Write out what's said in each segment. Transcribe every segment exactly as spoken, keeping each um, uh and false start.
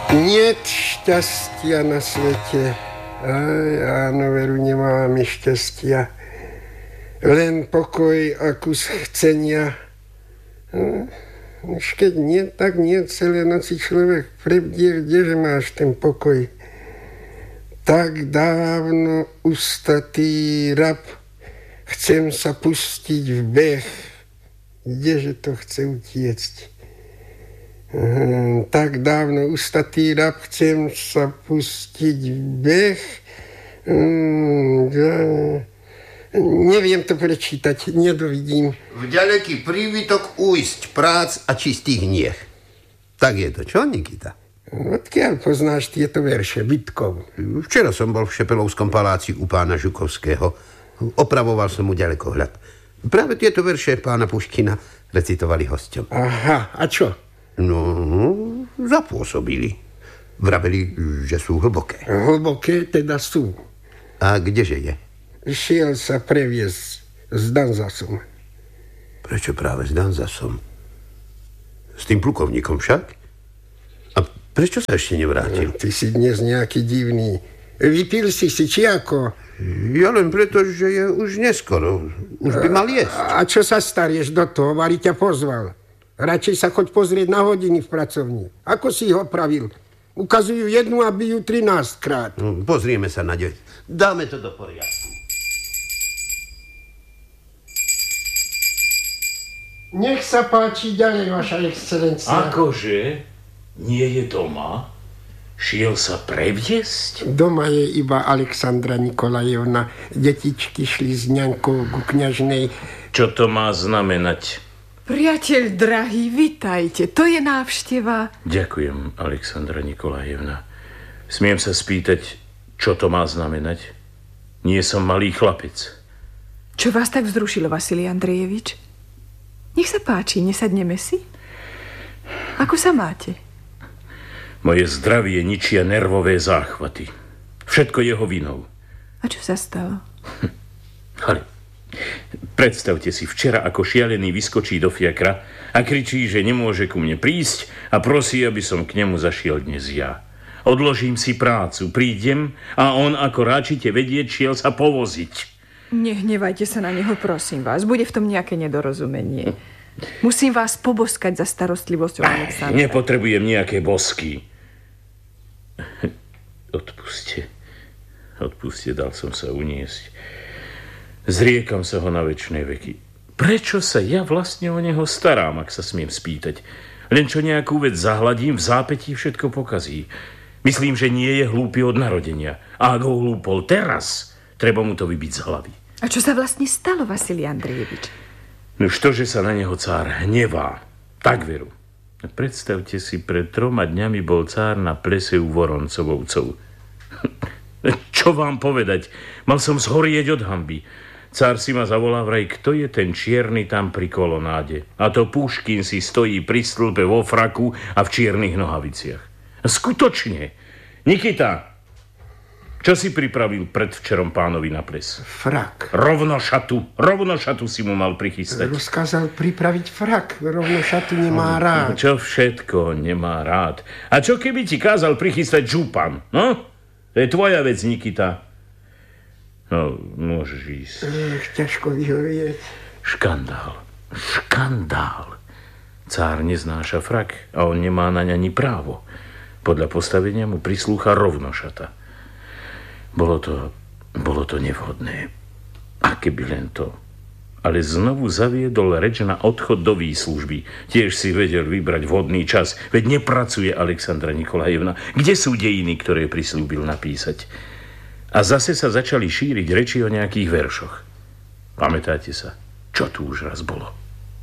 Niet šťastia na svete. Aj, áno, veru, nemáme šťastia. Len pokoj a kus chcenia. Už keď nie, tak nie. Celé noci človek prebdie, kdeže máš ten pokoj. Tak dávno ustatý rab, chcem sa pustiť v beh. Kdeže to chce utiecť? Hmm, tak dávno ustatý rab, chcem sa pustiť v beh. Hmm, ja, neviem to prečítať, nedovidím. V ďaleký prívitok újsť prác a čistý hniech. Tak je to, čo, Nikita? Odkiaľ poznáš tieto verše, Bytkov? Včera som bol v Šepelovskom paláci u pána Žukovského. Opravoval som mu ďalekohľad. Práve tieto verše pána Puškina recitovali hosťom. Aha, a čo? No, zapôsobili. Vraveli, že sú hlboké. Hlboké teda sú. A kdeže je? Šiel sa previesť s Danzasom. Prečo práve s Danzasom? S tým plukovníkom však? A prečo sa ešte nevrátil? Ty si dnes nejaký divný. Vypil si si, či ako? Ja len preto, že je už neskoro. Už by mal jesť. A čo sa starieš do toho? Vari ťa pozval. Radšej sa choď pozrieť na hodiny v pracovni. Ako si ho pravil? Ukazujú jednu a bijú trinásťkrát. No, pozrieme sa na deň. Dáme to do poriadku. Nech sa páči ďalej, vaša excelencia. Akože? Nie je doma? Šiel sa previesť? Doma je iba Alexandra Nikolajevna. Detičky šli s ňankou ku kňažnej. Čo to má znamenať? Priateľ drahý, vitajte. To je návšteva. Ďakujem, Alexandra Nikolajevna. Smiem sa spýtať, čo to má znamenať? Nie som malý chlapec. Čo vás tak vzrušilo, Vasilij Andrejevič? Nech sa páči, nesadneme si. Ako sa máte? Moje zdravie ničia nervové záchvaty. Všetko jeho vinou. A čo sa stalo? Ale predstavte si, včera ako šialený vyskočí do fiakra a kričí, že nemôže ku mne prísť a prosí, aby som k nemu zašiel dnes ja. Odložím si prácu, prídem a on, ako ráčite vedieť, šiel sa povoziť. Nehnevajte sa na neho, prosím vás. Bude v tom nejaké nedorozumenie. Musím vás poboskať za starostlivosť o Alexandra. Nepotrebujem nejaké bosky. Odpuste. Odpuste, dal som sa uniesť. Zriekam sa ho na večné veky. Prečo sa ja vlastne o neho starám, ak sa smiem spýtať? Len čo nejakú vec zahladím, v zápätí všetko pokazí. Myslím, že nie je hlúpy od narodenia. A ak ho hlúpol teraz, treba mu to vybiť z hlavy. A čo sa vlastne stalo, Vasilij Andrejevič? Nož to, že sa na neho cár hnevá. Tak veru. Predstavte si, pred troma dňami bol cár na plese u Voroncovovcov. Čo vám povedať? Mal som zhorieť od hanby. Cár si ma zavolá, vraj, kto je ten čierny tam pri kolonáde? A to Puškin si stojí pri stĺpe vo fraku a v čiernych nohaviciach. Skutočne. Nikita, čo si pripravil predvčerom pánovi na ples? Frak. Rovno šatu. Rovno šatu si mu mal prichystať. Rozkázal pripraviť frak. Rovno šatu nemá rád. Čo všetko nemá rád? A čo keby ti kázal prichystať župan? No? To je tvoja vec, Nikita. No, môžeš ísť. Ech, ťažko vyhovieť. Škandál. Škandál. Cár neznáša frak a on nemá naň ani právo. Podľa postavenia mu prislúcha rovno šata. Bolo to, bolo to nevhodné. A keby len to. Ale znovu zaviedol reč na odchod do výslužby. Tiež si vedel vybrať vhodný čas. Veď nepracuje Alexandra Nikolajevna. Kde sú dejiny, ktoré prislúbil napísať? A zase sa začali šíriť reči o nejakých veršoch. Pamätáte sa, čo tu už raz bolo?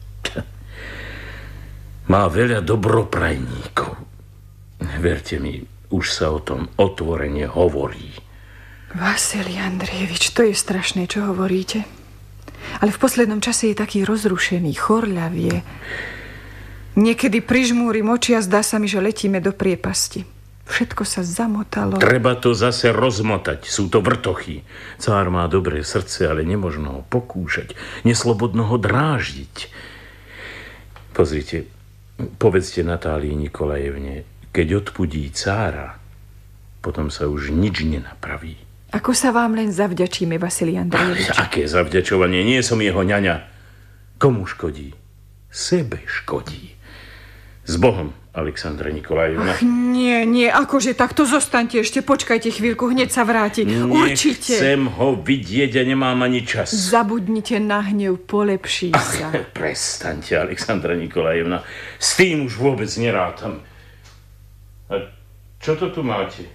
Má veľa dobroprajníkov. Verte mi, už sa o tom otvorene hovorí. Vasilij Andrejevič, to je strašné, čo hovoríte. Ale v poslednom čase je taký rozrušený, chorľavie. Niekedy prižmúrim oči a zdá sa mi, že letíme do priepasti. Všetko sa zamotalo. Treba to zase rozmotať. Sú to vrtochy. Cár má dobré srdce, ale nemožno ho pokúšať. Neslobodno ho dráždiť. Pozrite, povedzte Natálii Nikolajevne, keď odpudí cára, potom sa už nič nenapraví. Ako sa vám len zavďačíme, Vasilij Andrejevič. Aké zavďačovanie? Nie som jeho ňaňa. Komu škodí? Sebe škodí. S Bohom, Alexandra Nikolajevna. Ach, nie, nie, akože takto zostaňte ešte, počkajte chvíľku, hneď sa vráti. Určite. Nechcem ho vidieť a nemám ani čas. Zabudnite na hnev, polepší sa. Ach, prestaňte, Alexandra Nikolajevna. S tým už vôbec nerátam. A čo to tu máte?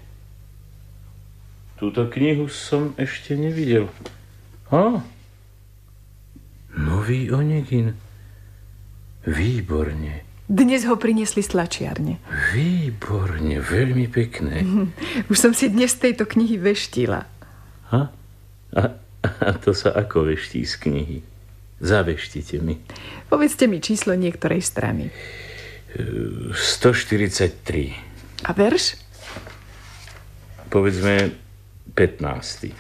Túto knihu som ešte nevidel. Á, nový Onegin. Výborne. Dnes ho priniesli z tlačiarne. Výborne, veľmi pekné. Už som si dnes tejto knihy veštila. Ha? A, a to sa ako veští z knihy? Zaveštite mi. Povedzte mi číslo niektorej strany. stoštyridsaťtri. A verš? Povedzme pätnásty.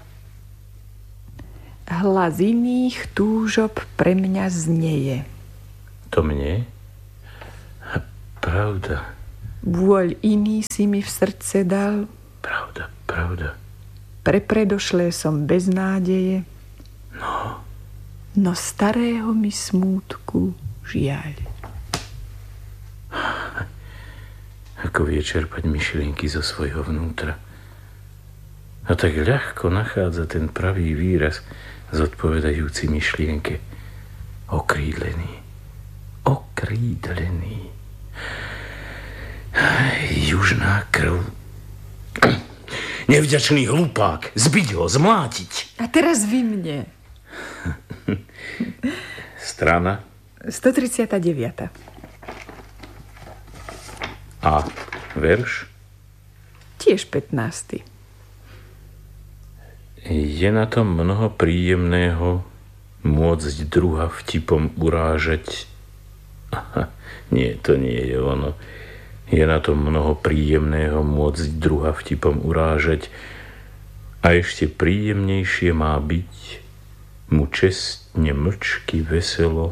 Hlas iných túžob pre mňa znieje. To mne? Pravda. Vôľ iný si mi v srdce dal. Pravda, pravda. Pre predošlé som bez nádeje. No. No starého mi smútku žiaľ. Ako vie čerpať myšlienky zo svojho vnútra. A tak ľahko nachádza ten pravý výraz zodpovedajúci myšlienke. Okrídlený. Okrídlený. Južná krv. Nevďačný hlupák. Zbiť ho, zmlátiť. A teraz vy mne. Strana stotridsaťdeväť. A verš? Tiež pätnásty. Je na tom mnoho príjemného môcť druha vtipom urážať. Aha, nie, to nie je ono. Je na tom mnoho príjemného môcť druha vtipom urážať a ešte príjemnejšie má byť mu čestne mlčky veselo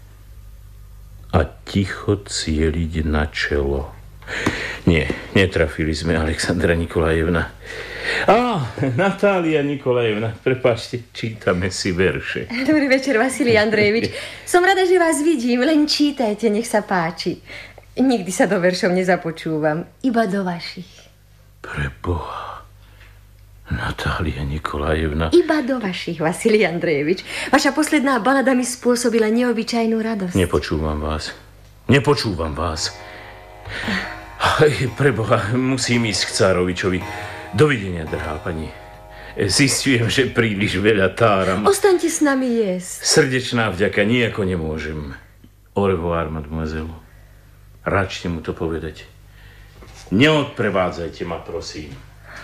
a ticho cieliť na čelo. Nie, netrafili sme, Alexandra Nikolajevna. Á, Natália Nikolajevna, prepáčte, čítame si verše. Dobrý večer, Vasilij Andrejevič. Som rada, že vás vidím, len čítajte, nech sa páči. Nikdy sa do veršov nezapočúvam, iba do vašich. Preboha, Natália Nikolajevna. Iba do vašich, Vasilij Andrejevič. Vaša posledná balada mi spôsobila neobyčajnú radosť. Nepočúvam vás. Nepočúvam vás. Aj, preboha, musím ísť k cárovičovi. Dovidenia, drahá pani. Zistujem, že príliš veľa táram. Ostaňte s nami jesť. Srdečná vďaka, nijako nemôžem. Au revoir, mademoiselle. Račte mu to povedať. Neodprevádzajte ma, prosím.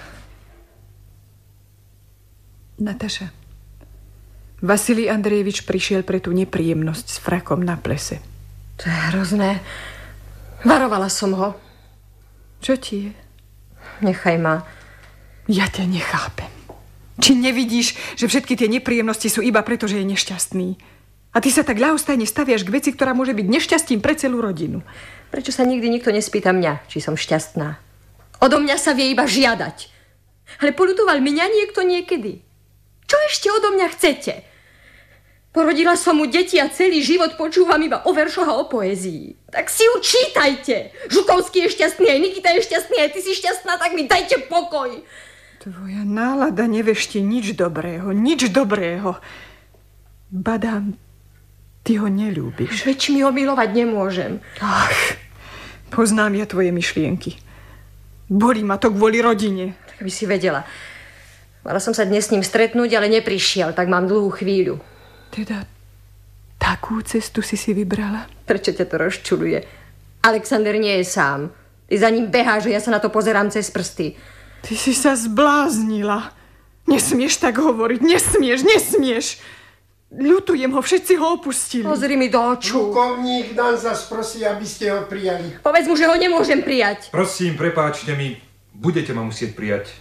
Nataša, Vasilij Andrejevič prišiel pre tú nepríjemnosť s frakom na plese. To je hrozné. Varovala som ho. Čo ti je? Nechaj ma. Ja ťa nechápem. Či nevidíš, že všetky tie nepríjemnosti sú iba preto, že je nešťastný? A ty sa tak ľahostajne staviaš k veci, ktorá môže byť nešťastím pre celú rodinu. Prečo sa nikdy nikto nespýta mňa, či som šťastná? Odo mňa sa vie iba žiadať. Ale poľutoval mňa niekto niekedy. Čo ešte odo mňa chcete? Porodila som mu deti a celý život počúvam iba o veršoch a o poézii. Tak si ju čítajte. Žukovský je šťastný, aj Nikita je šťastný, aj ty si šťastná, tak mi dajte pokoj. Tvoja nálada nevešti nič dobrého, nič dobrého. Badám, ty ho neľúbiš. Veď mi ho milovať nemôžem. Ach, poznám ja tvoje myšlienky. Bolí ma to kvôli rodine. Tak by si vedela. Mala som sa dnes s ním stretnúť, ale neprišiel, tak mám dlhú chvíľu. Teda takú cestu si si vybrala? Prečo ťa to rozčuluje? Alexander nie je sám. Ty za ním beháš, že ja sa na to pozerám cez prsty. Ty si sa zbláznila. Nesmieš tak hovoriť, nesmieš, nesmieš. Ľutujem ho, všetci ho opustili. Pozri mi do očú. Plukovník nás zas prosí, aby ste ho prijali. Povedz mu, že ho nemôžem prijať. Prosím, prepáčte mi, budete ma musieť prijať.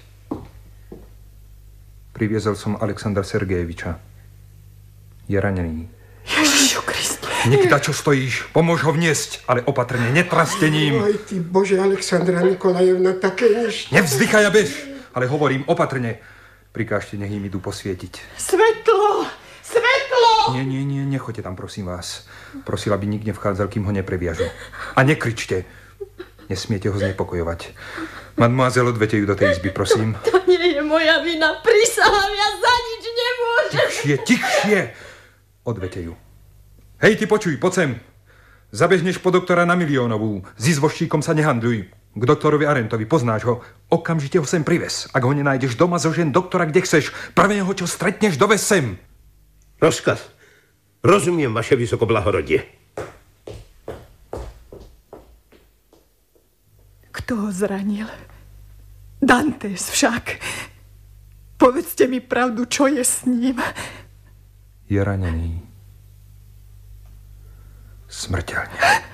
Priviezol som Alexandra Sergejeviča. Je ranený. Ježišu Kriste. Nikda, čo stojíš, pomôž ho vniesť, ale opatrne, netrastením. Oj, ty Bože, Alexandra Nikolajevna, také nešťastie. Nevzdychaj a bež, ale hovorím opatrne. Prikážte, nech im idú posvietiť. Svetlo! Svetlo! Nie, nie, nie, nechoďte tam, prosím vás. Prosila, aby nik nevchádzal, kým ho nepreviažu. A nekričte. Nesmiete ho znepokojovať. Mademoiselle, odvete ju do tej izby, prosím. To nie je moja vina. Prisahám, ja za nič nemôžem. Tichšie, tichšie. Odvete ju. Hej, ty počuj, poď sem. Zabehneš po doktora na Miliónovú. S izvoštíkom sa nehandľuj. K doktorovi Arentovi, poznáš ho. Okamžite ho sem privez. Ak ho nenájdeš doma, zožen doktora, kde chceš. Prvého, čo stretneš, dovez sem. Rozkaz. Rozumiem, vaše vysokoblahorodie. Kto ho zranil? Dantes však. Povedzte mi pravdu, čo je s ním. Je ranený. Smrteľne.